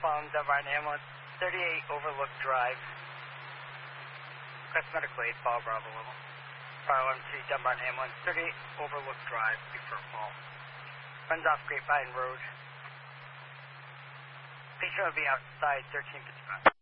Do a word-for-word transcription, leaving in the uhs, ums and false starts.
Palm, Dunbar Ambulance, thirty-eight Overlook Drive. Request medical aid, Paul Bravo level. Fire alarm two, Dunbar Ambulance, thirty-eight Overlook Drive, before fall. Runs off Grapevine Road. Patient will be outside thirteen fifty-five.